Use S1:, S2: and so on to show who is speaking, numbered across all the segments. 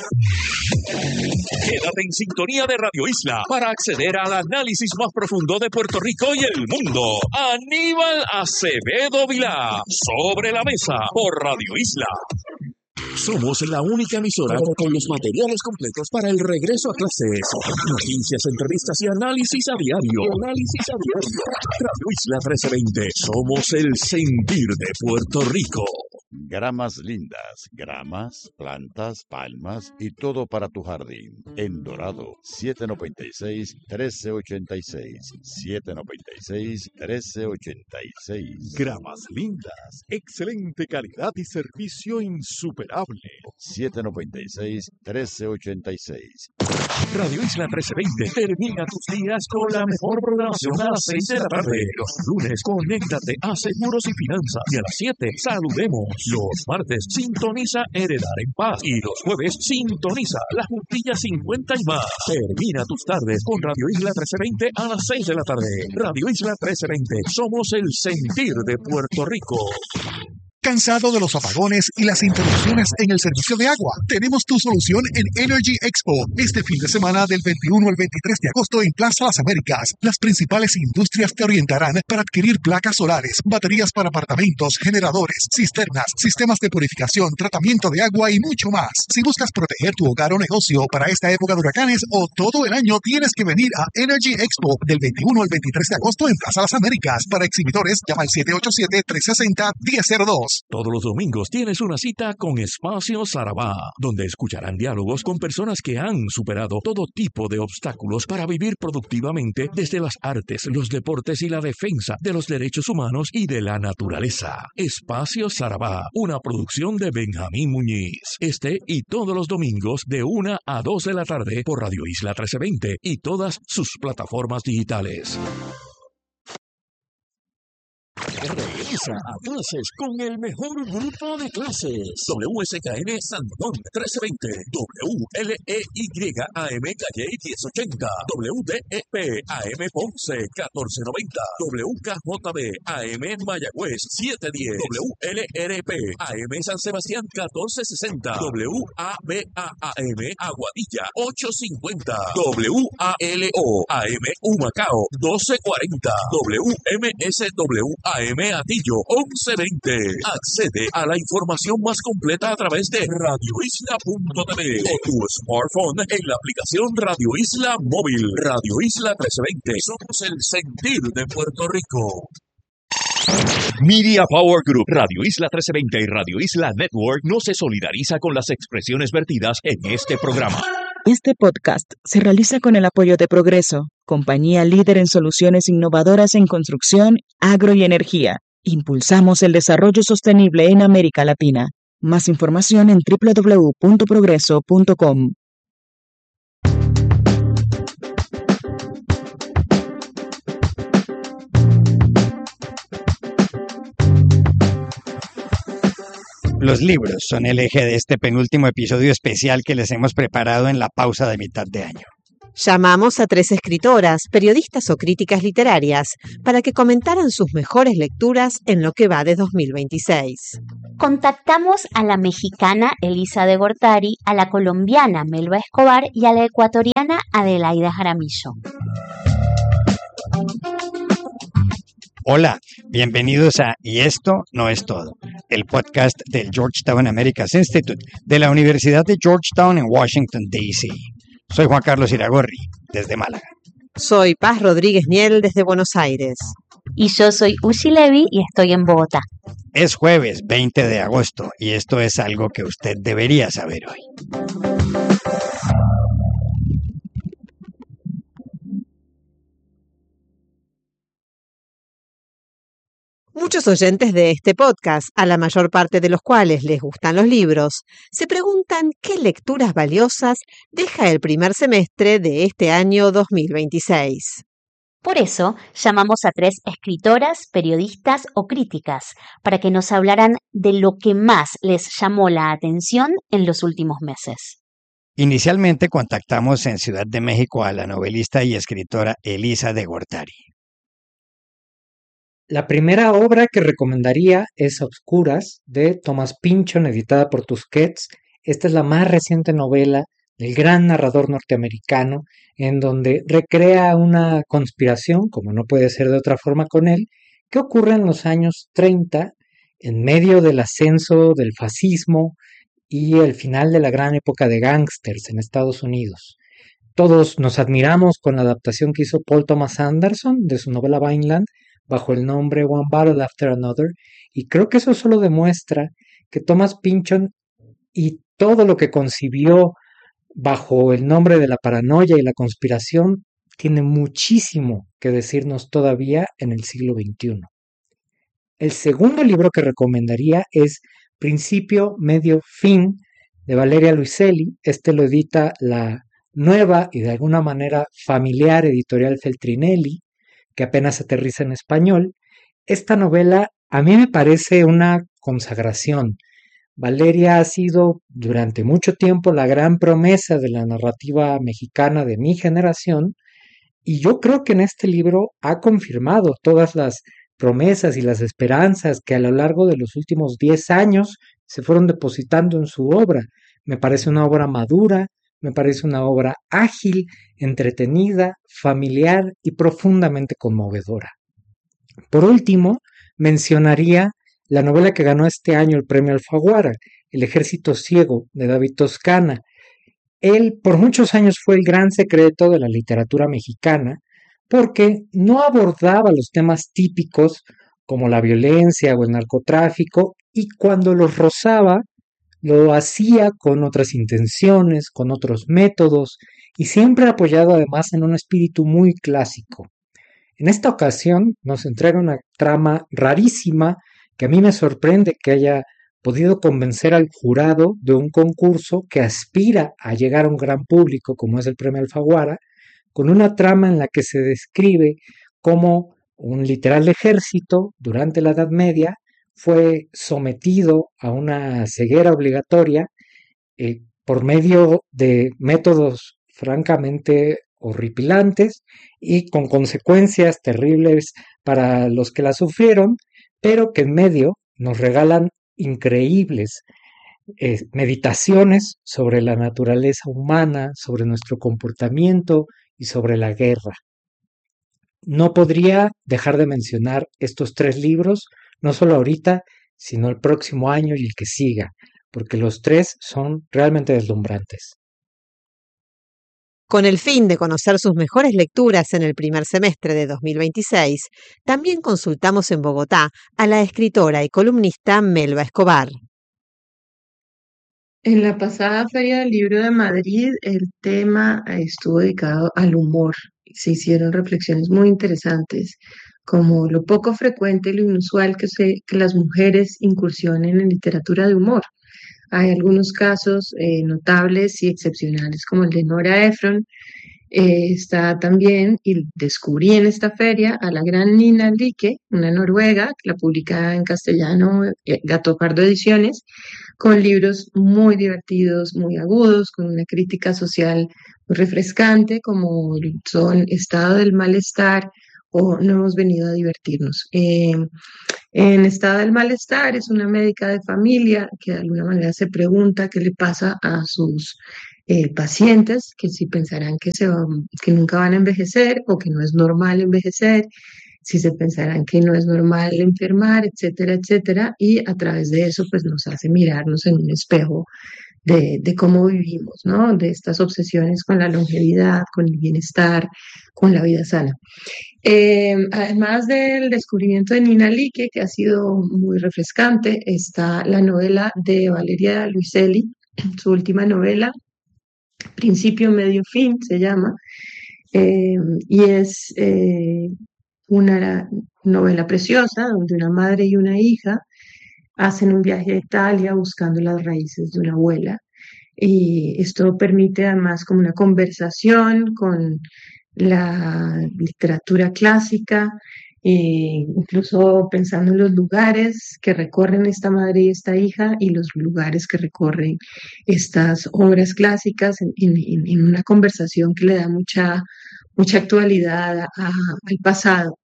S1: Quédate en sintonía de Radio Isla para acceder al análisis más profundo de Puerto Rico y el mundo. Aníbal Acevedo Vilá, Sobre la Mesa, por Radio Isla. Somos la única emisora con los materiales completos para el regreso a clases. Noticias, entrevistas y análisis a diario. Radio Isla 1320. Somos el sentir de Puerto Rico.
S2: Gramas lindas, gramas, plantas, palmas y todo para tu jardín. En Dorado, 796-1386. 796-1386.
S1: Gramas lindas, excelente calidad y servicio insuperable.
S2: 796-1386.
S1: Radio Isla 1320 termina tus días con la mejor programación a las 6 de la tarde. Los lunes, conéctate a Seguros y Finanzas. Y a las 7, saludemos. Los martes, sintoniza Heredar en Paz. Y los jueves, sintoniza La Juntilla 50 y más. Termina tus tardes con Radio Isla 1320 a las 6 de la tarde. Radio Isla 1320. Somos el sentir de Puerto Rico.
S3: ¿Cansado de los apagones y las interrupciones en el servicio de agua? Tenemos tu solución en Energy Expo. Este fin de semana del 21 al 23 de agosto en Plaza Las Américas. Las principales industrias te orientarán para adquirir placas solares, baterías para apartamentos, generadores, cisternas, sistemas de purificación, tratamiento de agua y mucho más. Si buscas proteger tu hogar o negocio para esta época de huracanes o todo el año, tienes que venir a Energy Expo del 21 al 23 de agosto en Plaza Las Américas. Para exhibidores, llama al 787-360-1002.
S1: Todos los domingos tienes una cita con Espacio Sarabá, donde escucharán diálogos con personas que han superado todo tipo de obstáculos para vivir productivamente desde las artes, los deportes y la defensa de los derechos humanos y de la naturaleza. Espacio Sarabá, una producción de Benjamín Muñiz. Este y todos los domingos de 1 a 2 de la tarde por Radio Isla 1320 y todas sus plataformas digitales. Regresa a clases con el mejor grupo de clases. WSKN San Juan 1320, WLEYAM Calle 1080, WDEP AM Ponce 1490, WKJB AM Mayagüez 710, WLRP AM San Sebastián 1460, WABAM Aguadilla 850, WALO AM Humacao 1240, WMSW AM Atillo 1120. Accede a la información más completa a través de radioisla.tv o tu smartphone en la aplicación Radio Isla Móvil. Radio Isla 1320. Somos el sentir de Puerto Rico. Media Power Group, Radio Isla 1320 y Radio Isla Network no se solidariza con las expresiones vertidas en este programa.
S4: Este podcast se realiza con el apoyo de Progreso, compañía líder en soluciones innovadoras en construcción, agro y energía. Impulsamos el desarrollo sostenible en América Latina. Más información en www.progreso.com.
S5: Los libros son el eje de este penúltimo episodio especial que les hemos preparado en la pausa de mitad de año.
S6: Llamamos a 3 escritoras, periodistas o críticas literarias para que comentaran sus mejores lecturas en lo que va de 2026.
S7: Contactamos a la mexicana Elisa de Gortari, a la colombiana Melba Escobar y a la ecuatoriana Adelaida Jaramillo.
S5: Hola, bienvenidos a Y esto no es todo, el podcast del Georgetown Americas Institute de la Universidad de Georgetown en Washington, D.C. Soy Juan Carlos Iragorri, desde Málaga.
S6: Soy Paz Rodríguez Miel, desde Buenos Aires.
S7: Y yo soy Ushi Levy y estoy en Bogotá.
S5: Es jueves 20 de agosto y esto es algo que usted debería saber hoy.
S6: Muchos oyentes de este podcast, a la mayor parte de los cuales les gustan los libros, se preguntan qué lecturas valiosas deja el primer semestre de este año 2026.
S7: Por eso, llamamos a 3 escritoras, periodistas o críticas para que nos hablaran de lo que más les llamó la atención en los últimos meses.
S5: Inicialmente contactamos en Ciudad de México a la novelista y escritora Elisa de Gortari.
S8: La primera obra que recomendaría es A Oscuras, de Thomas Pynchon, editada por Tusquets, Esta es la más reciente novela del gran narrador norteamericano, en donde recrea una conspiración, como no puede ser de otra forma con él, que ocurre en los años 30, en medio del ascenso del fascismo y el final de la gran época de gángsters en Estados Unidos. Todos nos admiramos con la adaptación que hizo Paul Thomas Anderson de su novela Vineland bajo el nombre One Battle After Another, y creo que eso solo demuestra que Thomas Pynchon y todo lo que concibió bajo el nombre de la paranoia y la conspiración tiene muchísimo que decirnos todavía en el siglo XXI. El segundo libro que recomendaría es Principio, Medio, Fin de Valeria Luiselli. Este lo edita la nueva y de alguna manera familiar editorial Feltrinelli, que apenas aterriza en español. Esta novela a mí me parece una consagración. Valeria ha sido durante mucho tiempo la gran promesa de la narrativa mexicana de mi generación, y yo creo que en este libro ha confirmado todas las promesas y las esperanzas que a lo largo de los últimos 10 años se fueron depositando en su obra. Me parece una obra madura, me parece una obra ágil, entretenida, familiar y profundamente conmovedora. Por último, mencionaría la novela que ganó este año el premio Alfaguara, El Ejército Ciego, de David Toscana. Él por muchos años fue el gran secreto de la literatura mexicana, porque no abordaba los temas típicos como la violencia o el narcotráfico, y cuando los rozaba, lo hacía con otras intenciones, con otros métodos, y siempre apoyado además en un espíritu muy clásico. En esta ocasión nos entrega una trama rarísima que a mí me sorprende que haya podido convencer al jurado de un concurso que aspira a llegar a un gran público como es el Premio Alfaguara, con una trama en la que se describe cómo un literal ejército durante la Edad Media fue sometido a una ceguera obligatoria por medio de métodos francamente horripilantes y con consecuencias terribles para los que la sufrieron, pero que en medio nos regalan increíbles meditaciones sobre la naturaleza humana, sobre nuestro comportamiento y sobre la guerra. No podría dejar de mencionar estos 3 libros, no solo ahorita, sino el próximo año y el que siga, porque los 3 son realmente deslumbrantes.
S6: Con el fin de conocer sus mejores lecturas en el primer semestre de 2026, también consultamos en Bogotá a la escritora y columnista Melba Escobar.
S9: En la pasada Feria del Libro de Madrid, el tema estuvo dedicado al humor. Se hicieron reflexiones muy interesantes, como lo poco frecuente y lo inusual que las mujeres incursionen en literatura de humor. Hay algunos casos notables y excepcionales, como el de Nora Ephron. Está también, y descubrí en esta feria, a la gran Nina Like, una noruega, que la publica en castellano Gato Pardo Ediciones, con libros muy divertidos, muy agudos, con una crítica social muy refrescante, como son Estado del Malestar o No hemos venido a divertirnos. En Estado del Malestar es una médica de familia que de alguna manera se pregunta qué le pasa a sus pacientes, que si pensarán que nunca van a envejecer o que no es normal envejecer, si se pensarán que no es normal enfermar, etcétera, etcétera, y a través de eso pues nos hace mirarnos en un espejo de cómo vivimos, ¿no? De estas obsesiones con la longevidad, con el bienestar, con la vida sana. Además del descubrimiento de Nina Like, que ha sido muy refrescante, está la novela de Valeria Luiselli, su última novela, Principio, Medio, Fin, se llama, y es una novela preciosa donde una madre y una hija hacen un viaje a Italia buscando las raíces de una abuela. Y esto permite además como una conversación con la literatura clásica, incluso pensando en los lugares que recorren esta madre y esta hija y los lugares que recorren estas obras clásicas en una conversación que le da mucha actualidad al pasado.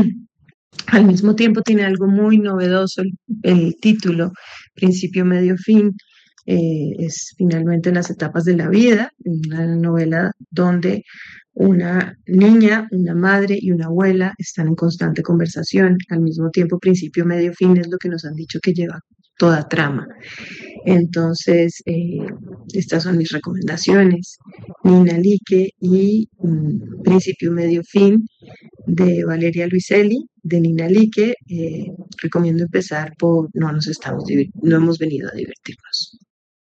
S9: Al mismo tiempo tiene algo muy novedoso el título, Principio, Medio, Fin, es finalmente Las etapas de la vida, una novela donde una niña, una madre y una abuela están en constante conversación. Al mismo tiempo, principio, medio, fin es lo que nos han dicho que lleva toda trama. Entonces, estas son mis recomendaciones. Nina Lique y Principio, medio, fin de Valeria Luiselli, de Nina Lique. Recomiendo empezar por No hemos venido a divertirnos.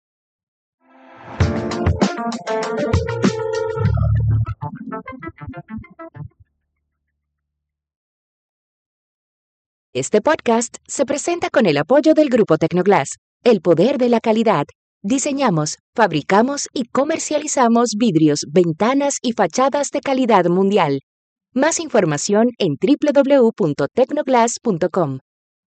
S10: Este podcast se presenta con el apoyo del Grupo Tecnoglass, el poder de la calidad. Diseñamos, fabricamos y comercializamos vidrios, ventanas y fachadas de calidad mundial. Más información en www.tecnoglass.com.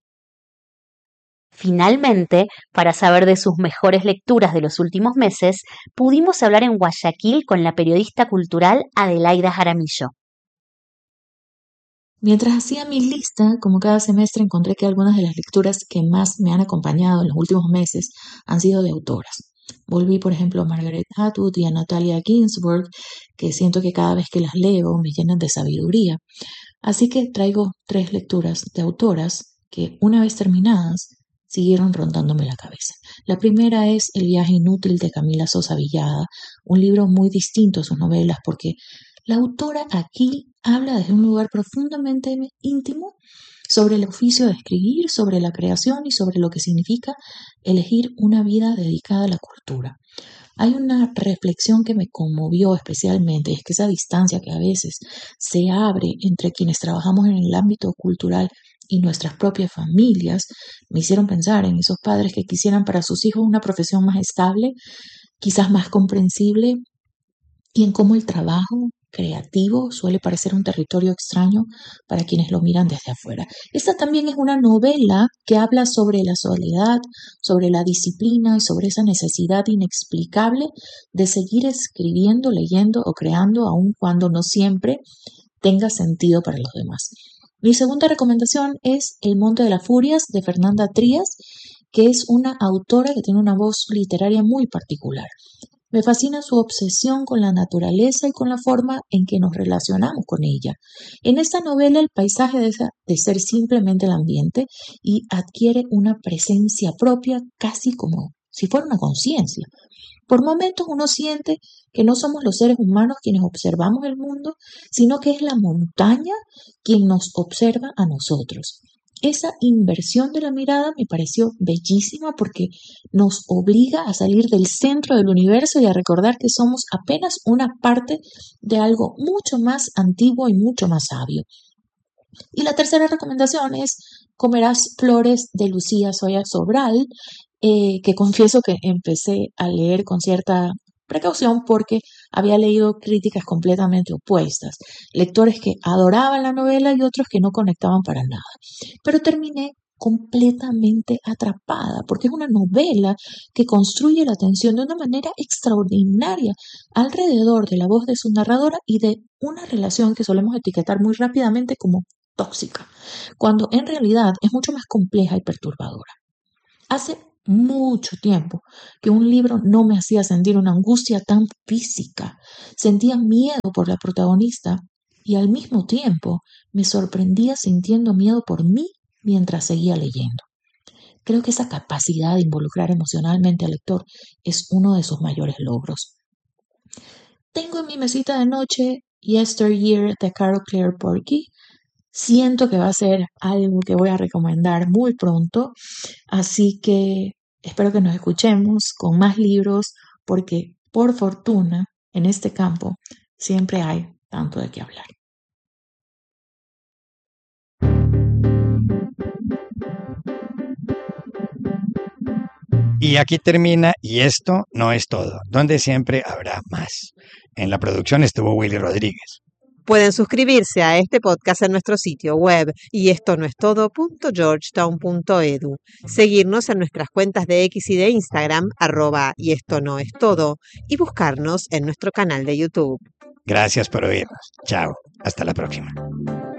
S7: Finalmente, para saber de sus mejores lecturas de los últimos meses, pudimos hablar en Guayaquil con la periodista cultural Adelaida Jaramillo.
S11: Mientras hacía mi lista, como cada semestre, encontré que algunas de las lecturas que más me han acompañado en los últimos meses han sido de autoras. Volví, por ejemplo, a Margaret Atwood y a Natalia Ginsburg, que siento que cada vez que las leo me llenan de sabiduría. Así que traigo 3 lecturas de autoras que, una vez terminadas, siguieron rondándome la cabeza. La primera es El viaje inútil de Camila Sosa Villada, un libro muy distinto a sus novelas porque la autora aquí habla desde un lugar profundamente íntimo sobre el oficio de escribir, sobre la creación y sobre lo que significa elegir una vida dedicada a la cultura. Hay una reflexión que me conmovió especialmente, es que esa distancia que a veces se abre entre quienes trabajamos en el ámbito cultural y nuestras propias familias me hicieron pensar en esos padres que quisieran para sus hijos una profesión más estable, quizás más comprensible, y en cómo el trabajo creativo suele parecer un territorio extraño para quienes lo miran desde afuera. Esta también es una novela que habla sobre la soledad, sobre la disciplina y sobre esa necesidad inexplicable de seguir escribiendo, leyendo o creando, aun cuando no siempre tenga sentido para los demás. Mi segunda recomendación es El Monte de las Furias de Fernanda Trías, que es una autora que tiene una voz literaria muy particular. Me fascina su obsesión con la naturaleza y con la forma en que nos relacionamos con ella. En esta novela el paisaje deja de ser simplemente el ambiente y adquiere una presencia propia, casi como si fuera una conciencia. Por momentos uno siente que no somos los seres humanos quienes observamos el mundo, sino que es la montaña quien nos observa a nosotros. Esa inversión de la mirada me pareció bellísima porque nos obliga a salir del centro del universo y a recordar que somos apenas una parte de algo mucho más antiguo y mucho más sabio. Y la tercera recomendación es Comerás flores de Lucía Soya Sobral, que confieso que empecé a leer con cierta precaución porque había leído críticas completamente opuestas, lectores que adoraban la novela y otros que no conectaban para nada. Pero terminé completamente atrapada porque es una novela que construye la atención de una manera extraordinaria alrededor de la voz de su narradora y de una relación que solemos etiquetar muy rápidamente como tóxica, cuando en realidad es mucho más compleja y perturbadora. Hace mucho tiempo que un libro no me hacía sentir una angustia tan física. Sentía miedo por la protagonista y al mismo tiempo me sorprendía sintiendo miedo por mí mientras seguía leyendo. Creo que esa capacidad de involucrar emocionalmente al lector es uno de sus mayores logros. Tengo en mi mesita de noche Yesteryear de Carol Clare Porky. Siento que va a ser algo que voy a recomendar muy pronto, así que espero que nos escuchemos con más libros porque, por fortuna, en este campo siempre hay tanto de qué hablar.
S5: Y aquí termina Y esto no es todo, donde siempre habrá más. En la producción estuvo Willy Rodríguez.
S6: Pueden suscribirse a este podcast en nuestro sitio web y esto no es todo.georgetown.edu. Seguirnos en nuestras cuentas de X y de Instagram, @y esto no es todo, y buscarnos en nuestro canal de YouTube.
S5: Gracias por oírnos. Chao. Hasta la próxima.